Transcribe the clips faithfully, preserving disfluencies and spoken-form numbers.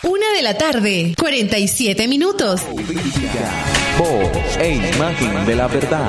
Una de la tarde, cuarenta y siete minutos. Voz e imagen de la verdad.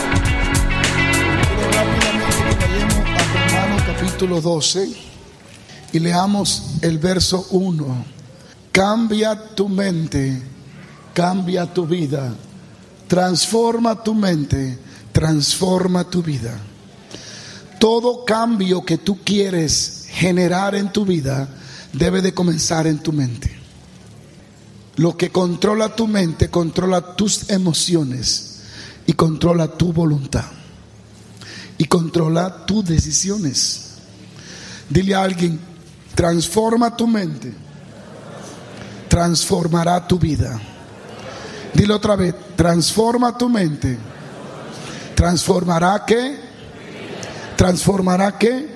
Rápidamente vayamos a Romanos capítulo doce y leamos el verso uno. Cambia tu mente, cambia tu vida. Transforma tu mente, transforma tu vida. Todo cambio que tú quieres generar en tu vida debe de comenzar en tu mente. Lo que controla tu mente controla tus emociones y controla tu voluntad y controla tus decisiones. Dile a alguien: transforma tu mente, transformará tu vida. Dile otra vez: transforma tu mente, transformará ¿qué? Transformará ¿qué?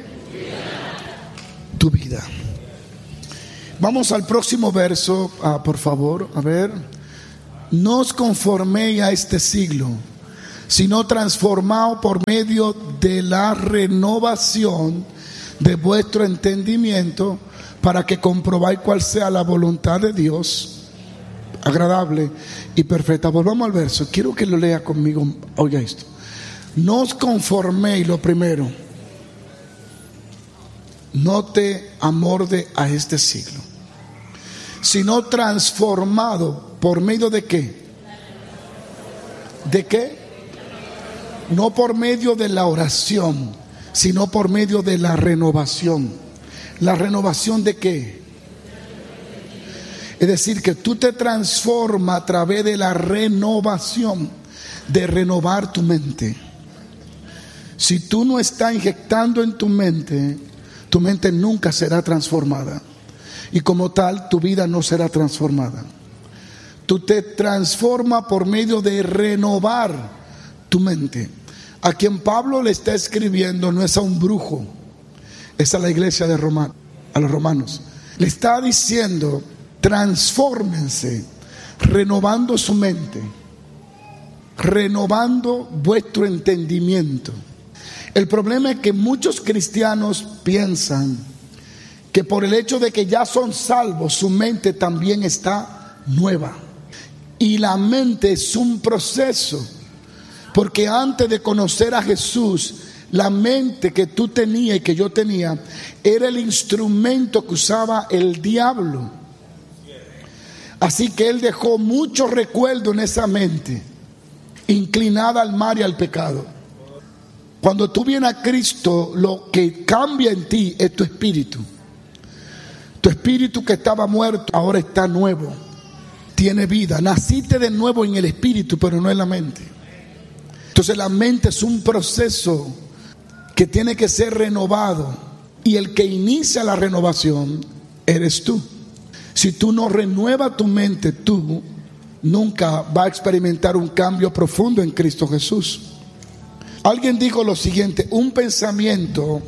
Tu vida. Vamos al próximo verso, ah, por favor, a ver. No os conforméis a este siglo, sino transformaos por medio de la renovación de vuestro entendimiento, para que comprobáis cuál sea la voluntad de Dios, agradable y perfecta. Volvamos al verso, quiero que lo lea conmigo. Oiga esto: no os conforméis, lo primero, no te amorde a este siglo, sino transformado por medio de qué, de qué, no por medio de la oración, sino por medio de la renovación. ¿La renovación de qué? Es decir, que tú te transformas a través de la renovación, de renovar tu mente. Si tú no estás inyectando en tu mente, tu mente nunca será transformada, y como tal tu vida no será transformada. Tú te transformas por medio de renovar tu mente. A quien Pablo le está escribiendo no es a un brujo, es a la iglesia de Roma, a los romanos. Le está diciendo: transfórmense, renovando su mente, renovando vuestro entendimiento. El problema es que muchos cristianos piensan que por el hecho de que ya son salvos, su mente también está nueva. Y la mente es un proceso, porque antes de conocer a Jesús, la mente que tú tenías y que yo tenía era el instrumento que usaba el diablo. Así que él dejó mucho recuerdo en esa mente, inclinada al mal y al pecado. Cuando tú vienes a Cristo, lo que cambia en ti es tu espíritu. Tu espíritu que estaba muerto ahora está nuevo, tiene vida. Naciste de nuevo en el espíritu, pero no en la mente. Entonces la mente es un proceso que tiene que ser renovado, y el que inicia la renovación eres tú. Si tú no renuevas tu mente, tú nunca vas a experimentar un cambio profundo en Cristo Jesús. Alguien dijo lo siguiente: un pensamiento,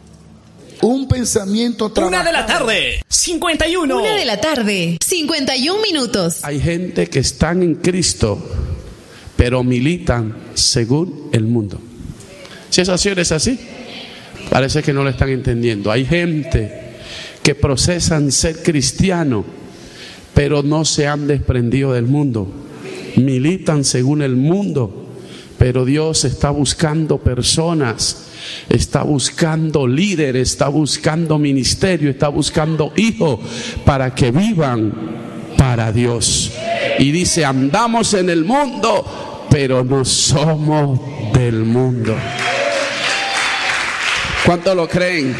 un pensamiento trabajado. Una de la tarde, cincuenta y uno. Una de la tarde, cincuenta y un minutos. Hay gente que están en Cristo, pero militan según el mundo. Si esa acción es así, parece que no lo están entendiendo. Hay gente que procesan ser cristiano, pero no se han desprendido del mundo. Militan según el mundo, pero Dios está buscando personas, está buscando líderes, está buscando ministerio, está buscando hijos para que vivan para Dios. Y dice: andamos en el mundo, pero no somos del mundo. ¿Cuántos lo creen?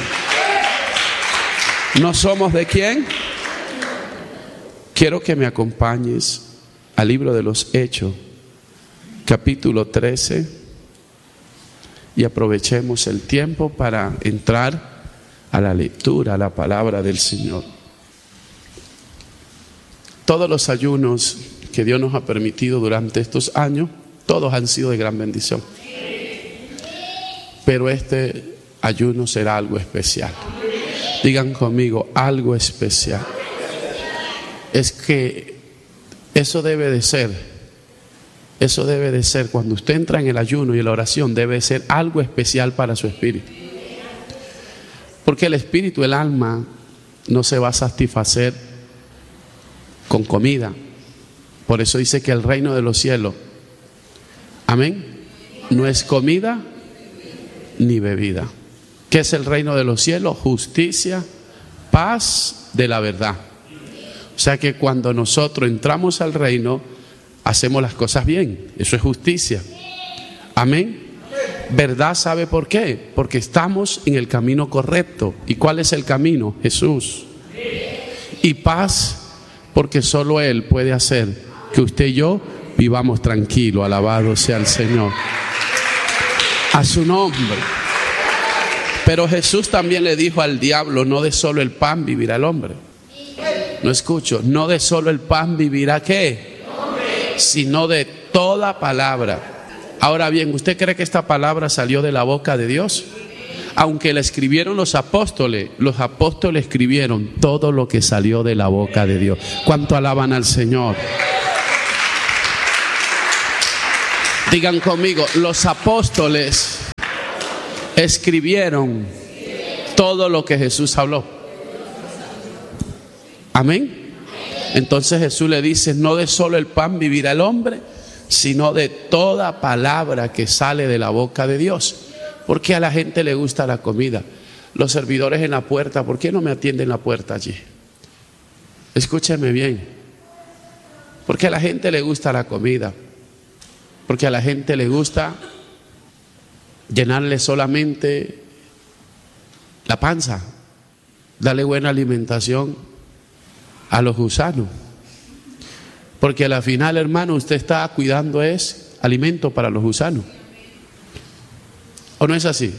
¿No somos de quién? Quiero que me acompañes al libro de los Hechos, capítulo trece, y aprovechemos el tiempo para entrar a la lectura, a la palabra del Señor. Todos los ayunos que Dios nos ha permitido durante estos años, todos han sido de gran bendición, pero este ayuno será algo especial. Digan conmigo: algo especial. Es que eso debe de ser, eso debe de ser, cuando usted entra en el ayuno y en la oración, debe ser algo especial para su espíritu. Porque el espíritu, el alma, no se va a satisfacer con comida. Por eso dice que el reino de los cielos, amén, no es comida ni bebida. ¿Qué es el reino de los cielos? Justicia, paz de la verdad. O sea que cuando nosotros entramos al reino, hacemos las cosas bien. Eso es justicia. Amén. ¿Verdad? ¿Sabe por qué? Porque estamos en el camino correcto. ¿Y cuál es el camino? Jesús. Y paz, porque solo Él puede hacer que usted y yo vivamos tranquilos. Alabado sea el Señor. A su nombre. Pero Jesús también le dijo al diablo: no de solo el pan vivirá el hombre. No escucho. No de solo el pan vivirá ¿qué? Sino de toda palabra. Ahora bien, ¿usted cree que esta palabra salió de la boca de Dios? Aunque la escribieron los apóstoles, los apóstoles escribieron todo lo que salió de la boca de Dios. ¿Cuánto alaban al Señor? Digan conmigo, los apóstoles escribieron todo lo que Jesús habló. Amén. Entonces Jesús le dice: no de solo el pan vivirá el hombre, sino de toda palabra que sale de la boca de Dios. ¿Por qué a la gente le gusta la comida? Los servidores en la puerta, ¿por qué no me atienden la puerta allí? Escúcheme bien. ¿Por qué a la gente le gusta la comida? Porque a la gente le gusta llenarle solamente la panza, darle buena alimentación a los gusanos. Porque a la final, hermano, usted está cuidando es alimento para los gusanos. ¿O no es así?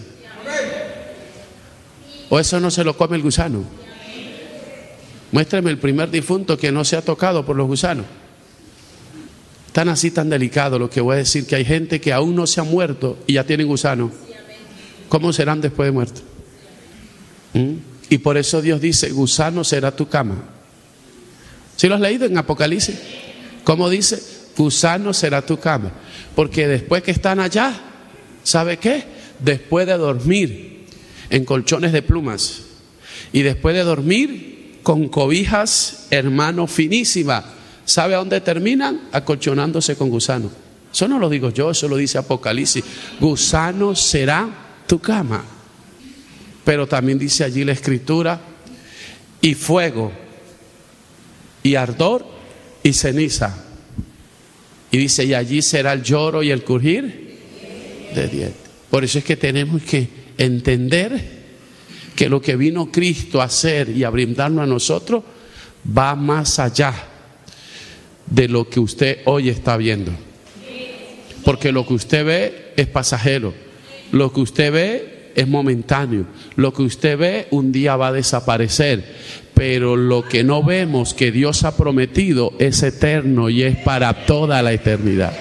¿O eso no se lo come el gusano? Muéstreme el primer difunto que no se ha tocado por los gusanos. Tan así, tan delicado lo que voy a decir, que hay gente que aún no se ha muerto y ya tienen gusano. ¿Cómo serán después de muerto? ¿Mm? Y por eso Dios dice: gusano será tu cama. ¿Sí lo has leído en Apocalipsis? ¿Cómo dice? Gusano será tu cama. Porque después que están allá, ¿sabe qué? Después de dormir en colchones de plumas y después de dormir con cobijas, hermano, finísimas, ¿sabe a dónde terminan? Acolchonándose con gusano. Eso no lo digo yo, eso lo dice Apocalipsis. Gusano será tu cama. Pero también dice allí la Escritura: y fuego, y ardor, y ceniza. Y dice: y allí será el lloro y el crujir de dientes. Por eso es que tenemos que entender que lo que vino Cristo a hacer y a brindarnos a nosotros va más allá de lo que usted hoy está viendo. Porque lo que usted ve es pasajero, lo que usted ve es momentáneo, lo que usted ve un día va a desaparecer, pero lo que no vemos que Dios ha prometido es eterno y es para toda la eternidad.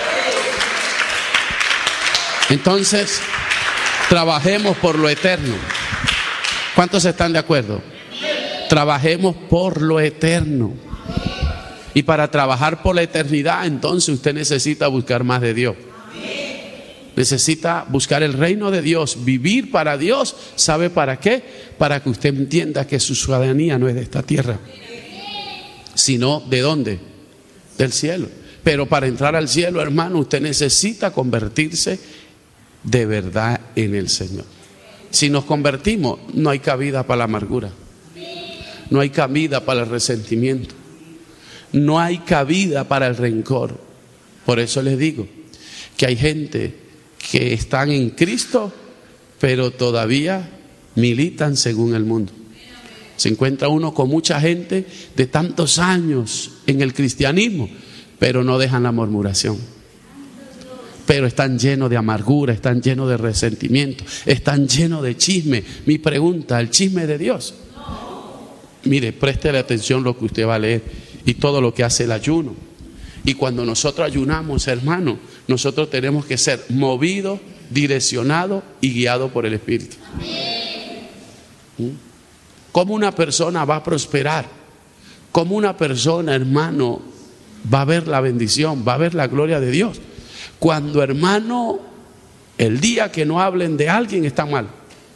Entonces, trabajemos por lo eterno. ¿Cuántos están de acuerdo? Trabajemos por lo eterno. Y para trabajar por la eternidad, entonces usted necesita buscar más de Dios. Necesita buscar el reino de Dios, vivir para Dios. ¿Sabe para qué? Para que usted entienda que su ciudadanía no es de esta tierra, sino ¿de dónde? Del cielo. Pero para entrar al cielo, hermano, usted necesita convertirse de verdad en el Señor. Si nos convertimos, no hay cabida para la amargura, no hay cabida para el resentimiento, no hay cabida para el rencor. Por eso les digo que hay gente que están en Cristo, pero todavía militan según el mundo. Se encuentra uno con mucha gente de tantos años en el cristianismo, pero no dejan la murmuración. Pero están llenos de amargura, están llenos de resentimiento, están llenos de chisme. Mi pregunta: ¿el chisme de Dios? Mire, préstele atención lo que usted va a leer y todo lo que hace el ayuno. Y cuando nosotros ayunamos, hermano, nosotros tenemos que ser movidos, direccionados y guiados por el Espíritu. ¿Mm? ¿Cómo una persona va a prosperar? ¿Cómo una persona, hermano, va a ver la bendición, va a ver la gloria de Dios? Cuando, hermano, el día que no hablen de alguien está mal.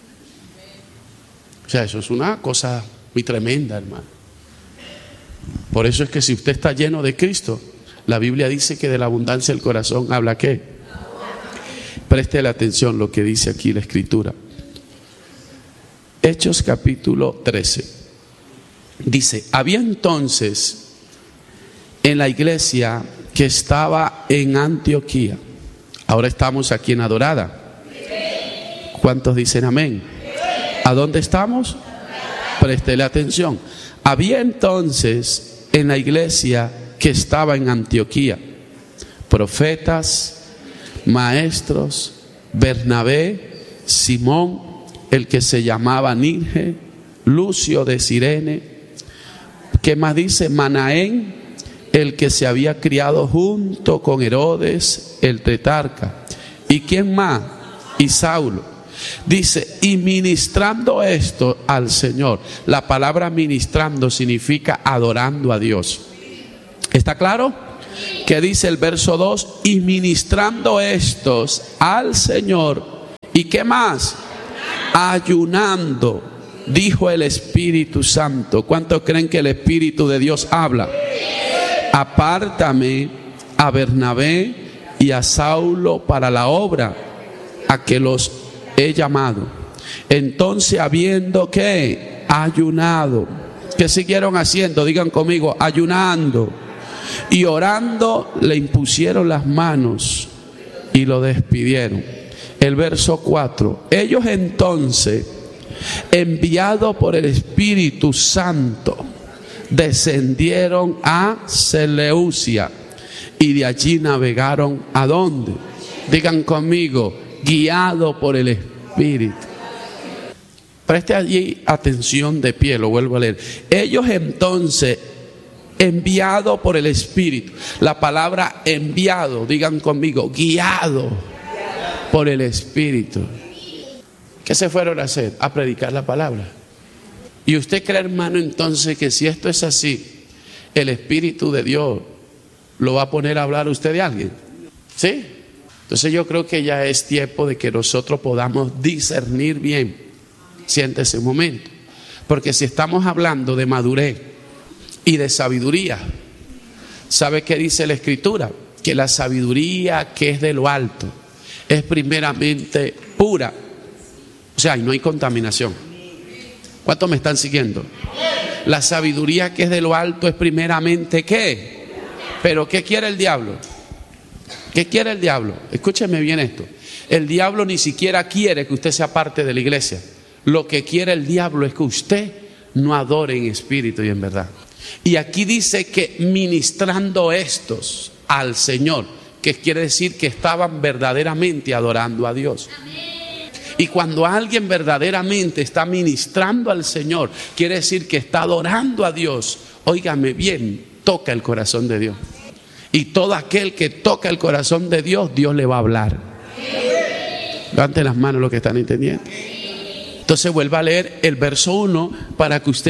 O sea, eso es una cosa muy tremenda, hermano. Por eso es que si usted está lleno de Cristo, la Biblia dice que de la abundancia del corazón habla ¿qué? Preste la atención lo que dice aquí la Escritura. Hechos capítulo trece. Dice, había entonces en la iglesia que estaba en Antioquía. Ahora estamos aquí en Adorada. ¿Cuántos dicen amén? ¿A dónde estamos? Preste atención. Había entonces en la iglesia que estaba en Antioquía profetas, maestros, Bernabé, Simón, el que se llamaba Nige, Lucio de Cirene, ¿qué más dice? Manaén, el que se había criado junto con Herodes el tetrarca. ¿Y quién más? Y Saulo. Dice, y ministrando esto al Señor. La palabra ministrando significa adorando a Dios. ¿Está claro? Que dice el verso dos, y ministrando estos al Señor. ¿Y qué más? Ayunando, dijo el Espíritu Santo. ¿Cuántos creen que el Espíritu de Dios habla? Apártame a Bernabé y a Saulo para la obra a que los he llamado. Entonces, habiendo que ayunado, ¿qué siguieron haciendo? Digan conmigo, ayunando y orando, le impusieron las manos y lo despidieron. El verso cuatro, ellos entonces, enviados por el Espíritu Santo, descendieron a Seleucia y de allí navegaron ¿a dónde? Digan conmigo, guiado por el Espíritu. Preste allí atención de pie, lo vuelvo a leer. Ellos entonces, enviados por el Espíritu. La palabra enviado, digan conmigo, guiado por el Espíritu. ¿Qué se fueron a hacer? A predicar la palabra. Y usted cree, hermano, entonces que si esto es así, el Espíritu de Dios lo va a poner a hablar a usted de alguien. ¿Sí? Entonces yo creo que ya es tiempo de que nosotros podamos discernir bien. Siéntese un momento. Porque si estamos hablando de madurez y de sabiduría, ¿sabe qué dice la Escritura? Que la sabiduría que es de lo alto es primeramente pura. O sea, y no hay contaminación. ¿Cuántos me están siguiendo? La sabiduría que es de lo alto es primeramente ¿qué? Pero ¿qué quiere el diablo? ¿Qué quiere el diablo? Escúcheme bien esto. El diablo ni siquiera quiere que usted sea parte de la iglesia. Lo que quiere el diablo es que usted no adore en espíritu y en verdad. Y aquí dice que ministrando estos al Señor, que quiere decir que estaban verdaderamente adorando a Dios. Y cuando alguien verdaderamente está ministrando al Señor, quiere decir que está adorando a Dios. Óigame bien, toca el corazón de Dios. Y todo aquel que toca el corazón de Dios, Dios le va a hablar. Levanten las manos los que están entendiendo. Entonces vuelva a leer el verso uno para que usted